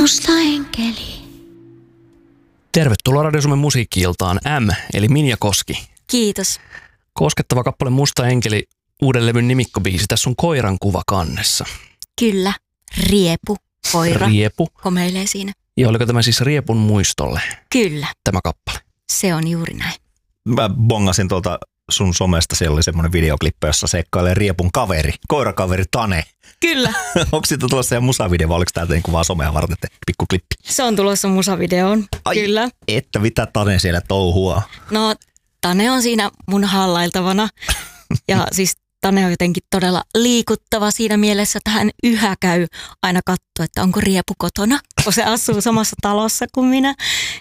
Musta enkeli. Tervetuloa Radio Suomen musiikki-iltaan M, eli Minja Koski. Kiitos. Koskettava kappale Musta enkeli, uuden levyn nimikkobiisi. Tässä on koiran kuva kannessa. Kyllä, Riepu, koira. Riepu. Komeilee siinä. Ja oliko tämä siis Riepun muistolle? Kyllä. Tämä kappale. Se on juuri näin. Mä bongasin tuolta sun somesta, siellä oli semmoinen videoklippä, jossa seikkailee Riepun kaveri, koirakaveri Tane. Kyllä. Onko siitä tulossa musavideo vai oliko tämä vaan somea varten pikkuklippi? Se on tulossa musavideoon, kyllä. Että mitä Tane siellä touhua? No, Tane on siinä mun hallailtavana ja siis Tane on jotenkin todella liikuttava siinä mielessä, että hän yhä käy aina katsoa, että onko Riepu kotona, kun se asuu samassa talossa kuin minä.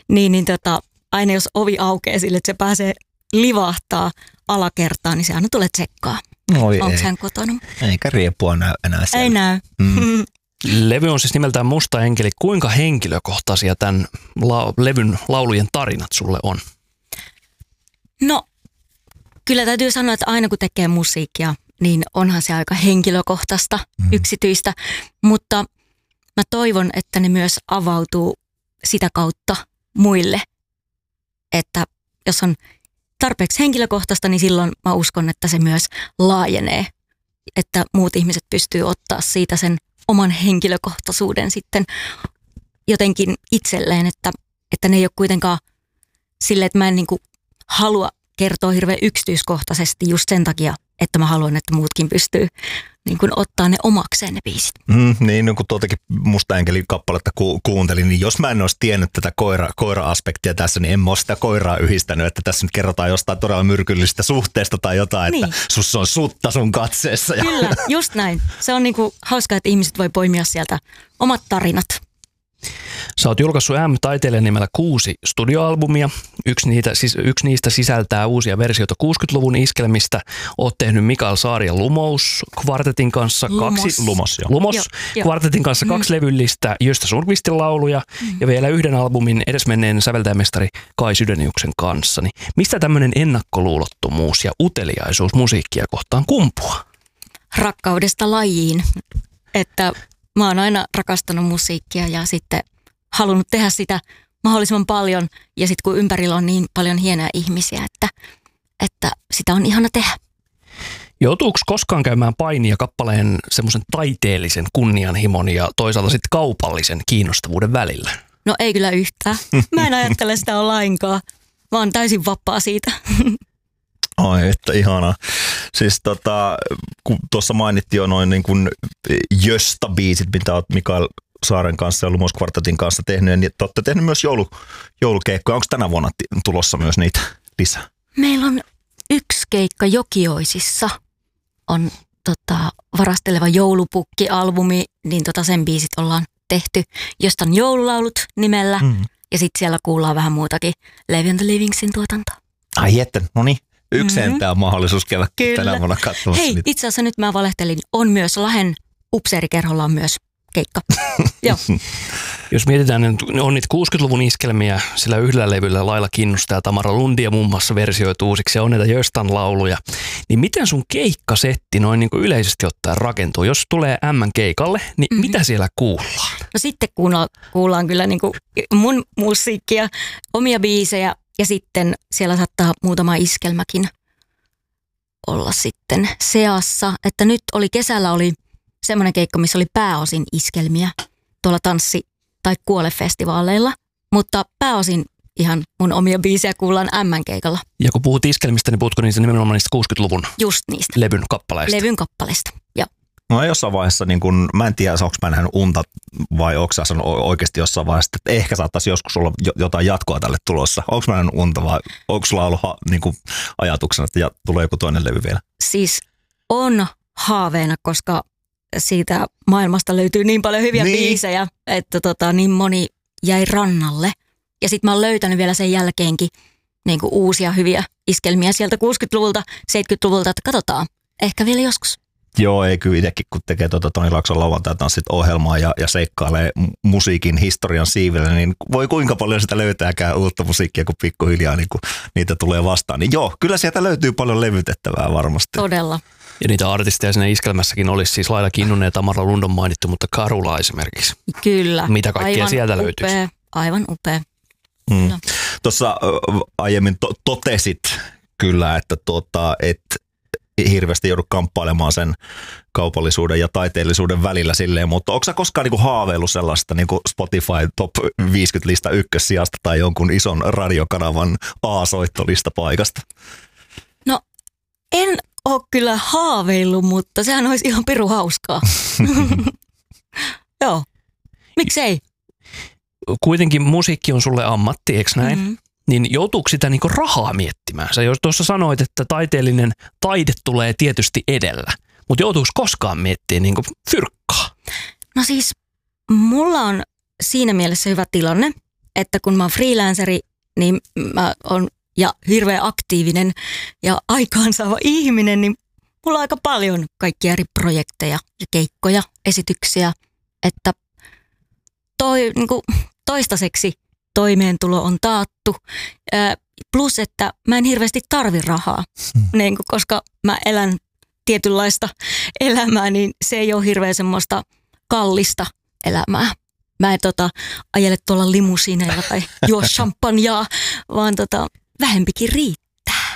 Aina jos ovi aukeaa sille, että se pääsee livahtaa alakertaan, niin se aina tulee tsekkaa. Onko hän kotona? Eikä Riepua näy enää siellä. Ei näy. Levy on siis nimeltään Musta enkeli. Kuinka henkilökohtaisia tämän levyn laulujen tarinat sulle on? No, kyllä täytyy sanoa, että aina kun tekee musiikkia, niin onhan se aika henkilökohtaista, yksityistä. Mutta mä toivon, että ne myös avautuu sitä kautta muille. Että jos on tarpeeksi henkilökohtaista, niin silloin mä uskon, että se myös laajenee. Että muut ihmiset pystyy ottaa siitä sen oman henkilökohtaisuuden sitten jotenkin itselleen. Että ne ei ole kuitenkaan silleen, että mä en niinku halua kertoa hirveän yksityiskohtaisesti just sen takia, että mä haluan, että muutkin pystyy niin kuin ottaa ne omakseen ne biisit. Niin, no kun tuotakin Musta enkeli kappaletta kuuntelin, niin jos mä en olisi tiennyt tätä koira-aspektia tässä, niin en mä ole sitä koiraa yhdistänyt, että tässä nyt kerrotaan jostain todella myrkyllisestä suhteesta tai jotain, niin. Että sussa on sutta sun katseessa. Kyllä, just näin. Se on niin kuin hauskaa, että ihmiset voi poimia sieltä omat tarinat. Sä oot julkaissut M-taiteilijan nimellä 6 studioalbumia. Yksi niistä sisältää uusia versioita 60-luvun iskelmistä. Oot tehnyt Mikael Saarian Lumous kvartetin kanssa Lumos kvartetin kanssa 2 levyllistä Gösta Sundqvistin lauluja ja vielä yhden albumin edesmenneen säveltäjämestari Kai Sydeniuksen kanssa. Niin mistä tämmöinen ennakkoluulottomuus ja uteliaisuus musiikkia kohtaan kumpuaa? Rakkaudesta lajiin, että mä oon aina rakastanut musiikkia ja sitten halunnut tehdä sitä mahdollisimman paljon. Ja sitten kun ympärillä on niin paljon hienoja ihmisiä, että sitä on ihana tehdä. Joutuuko koskaan käymään painia kappaleen semmoisen taiteellisen kunnianhimon ja toisaalta sitten kaupallisen kiinnostavuuden välillä? No ei kyllä yhtään. Mä en ajattele sitä lainkaan. Mä oon täysin vapaa siitä. Ai, että ihanaa. Siis kun tuossa mainittiin jo noin niin kuin Gösta-biisit, mitä olet Mikael Saaren kanssa ja Lumos kvartetin kanssa tehnyt, niin te olette tehnyt myös joulukeikkoja. Onko tänä vuonna tulossa myös niitä lisää? Meillä on yksi keikka Jokioisissa. On varasteleva joulupukki-albumi, niin sen biisit ollaan tehty Jostan joululaulut nimellä. Ja sitten siellä kuullaan vähän muutakin Levi and the Livingsin tuotantoa. Ai jätten, no niin. Yksi sentään on mahdollisuus käydä tänä vuonna katsomassa. Hei, itse asiassa nyt mä valehtelin. On myös Lahden upseerikerholla on myös keikka. Joo. Jos mietitään, niin on niitä 60-luvun iskelmiä, sillä yhdellä levyllä Laila Kinnusta ja Tamara Lundia muun muassa versioitu uusiksi ja on näitä Göstan lauluja. Niin miten sun keikkasetti noin niin kuin yleisesti ottaen rakentuu? Jos tulee M-keikalle, niin mitä siellä kuullaan? No sitten kuullaan kyllä niin kuin mun musiikkia, omia biisejä. Ja sitten siellä saattaa muutama iskelmäkin olla sitten seassa. Että nyt kesällä oli semmoinen keikka, missä oli pääosin iskelmiä tuolla tanssi- tai kuole-festivaaleilla. Mutta pääosin ihan mun omia biisejä kuullaan M-keikalla. Ja kun puhut iskelmistä, niin puhutko niistä nimenomaan niistä 60-luvun just niistä levyn kappaleista? Levyn kappaleista, joo. No jossain vaiheessa, niin kun, mä en tiedä, onko mä nähnyt unta vai onko sä sanonut oikeasti jossain vaiheessa, että ehkä saattaisi joskus olla jotain jatkoa tälle tulossa. Onko mä nähnyt unta vai onko sulla ollut niin kun, ajatuksena, että tulee joku toinen levy vielä? Siis on haaveena, koska siitä maailmasta löytyy niin paljon hyviä biisejä, että niin moni jäi rannalle. Ja sitten mä oon löytänyt vielä sen jälkeenkin niin kuin uusia hyviä iskelmiä sieltä 60-luvulta, 70-luvulta, että katsotaan, ehkä vielä joskus. Joo, ei kyllä itsekin, kun tekee Toni Laakson lauantai-tanssit ohjelmaa ja seikkailee musiikin historian siivellä, niin voi kuinka paljon sitä löytääkään uutta musiikkia, kun pikkuhiljaa niin kun niitä tulee vastaan. Niin joo, kyllä sieltä löytyy paljon levytettävää varmasti. Todella. Ja niitä artisteja siinä iskelmässäkin olisi siis Laila Kinnunen ja Tamara Lundon mainittu, mutta Karula esimerkiksi. Kyllä. Mitä kaikkea aivan sieltä upea, löytyisi? Aivan upea. No. Tuossa aiemmin totesit kyllä, että et hirveästi joudu kamppailemaan sen kaupallisuuden ja taiteellisuuden välillä silleen, mutta onko sä koskaan niinku haaveillut sellaista niinku Spotify Top 50 lista ykkössijasta tai jonkun ison radiokanavan A-soittolista paikasta? No en ole kyllä haaveillut, mutta sehän olisi ihan pirun hauskaa. Joo, miksei? Kuitenkin musiikki on sulle ammatti, eikö näin? Mm-hmm. Niin joutuuko sitä niinku rahaa miettimään? Sä jos tuossa sanoit, että taiteellinen taide tulee tietysti edellä, mutta joutuuko koskaan miettimään niinku fyrkkaa? No siis mulla on siinä mielessä hyvä tilanne, että kun mä oon freelanceri, niin mä oon ja hirveän aktiivinen ja aikaansaava ihminen, niin mulla on aika paljon kaikkia eri projekteja ja keikkoja, esityksiä, että toistaiseksi toimeentulo on taattu, plus että mä en hirveästi tarvi rahaa, koska mä elän tietynlaista elämää, niin se ei ole hirveän semmoista kallista elämää. Mä en ajele tuolla limusiineilla tai juo champagnea, vaan vähempikin riittää.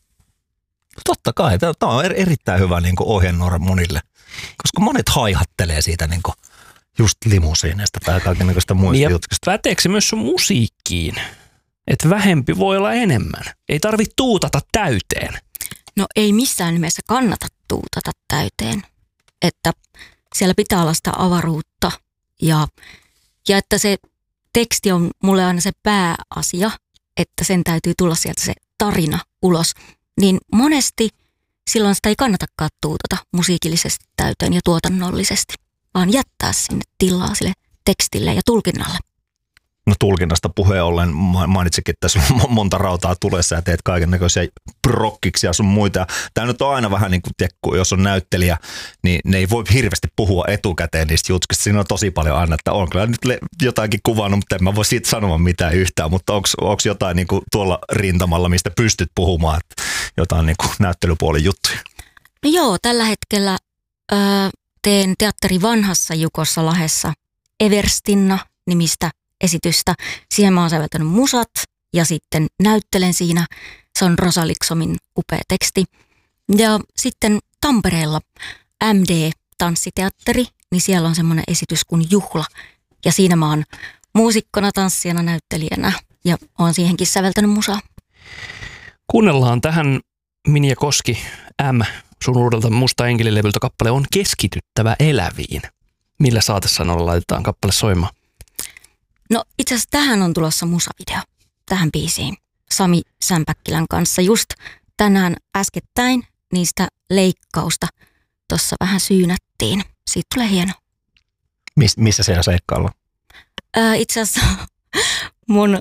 Totta kai, tämä on erittäin hyvä ohjenuora monille, koska monet haihattelee siitä just limusiineista tai kaikenlaista muista jutuista. Päteekö se myös sun musiikkiin? Että vähempi voi olla enemmän. Ei tarvitse tuutata täyteen. No ei missään nimessä kannata tuutata täyteen. Että siellä pitää olla sitä avaruutta ja että se teksti on mulle aina se pääasia, että sen täytyy tulla sieltä se tarina ulos. Niin monesti silloin sitä ei kannatakaan tuutata musiikillisesti täyteen ja tuotannollisesti, vaan jättää sinne tilaa sille tekstille ja tulkinnalle. No tulkinnasta puheen ollen mainitsikin, että tässä on monta rautaa tulessa ja teet kaikennäköisiä prokkiksia sun muita. Tämä nyt on aina vähän niin kuin, jos on näyttelijä, niin ne ei voi hirveästi puhua etukäteen niistä jutuista. Siinä on tosi paljon aina, että on kyllä nyt jotainkin kuvannut, mutta en mä voi siitä sanoa mitään yhtään. Mutta onko jotain niin kuin tuolla rintamalla, mistä pystyt puhumaan, että jotain niin kuin näyttelypuolin juttuja? No joo, tällä hetkellä teen Teatteri Vanhassa Jukossa Lahdessa Everstinna-nimistä esitystä. Siihen mä oon säveltänyt musat ja sitten näyttelen siinä. Se on Rosa Liksomin upea teksti. Ja sitten Tampereella MD-tanssiteatteri, niin siellä on semmoinen esitys kuin Juhla. Ja siinä mä oon muusikkona, tanssijana, näyttelijänä ja oon siihenkin säveltänyt musaa. Kuunnellaan tähän Minja Koski sun uudelta Musta enkelilevyltä kappale on Keskityttävä eläviin. Millä saatesanoilla laitetaan kappale soimaan? No itse asiassa tähän on tulossa musavideo, tähän biisiin, Sami Sämpäkkilän kanssa. Just tänään äskettäin niistä leikkausta tuossa vähän syynättiin. Siitä tulee hieno. Missä siellä seikkailla? Itse asiassa mun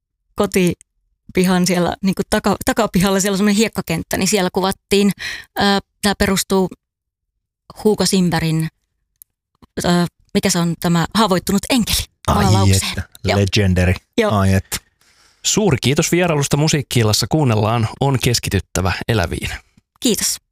kotipihan siellä niin kuin takapihalla siellä on semmoinen hiekkakenttä, niin siellä kuvattiin. Tämä perustuu Hugo Simbergin, mikä se on tämä Haavoittunut enkeli. Ai että, legendary. Ai että. Suuri kiitos vierailusta Musiikki-illassa. Kuunnellaan On keskityttävä eläviin. Kiitos.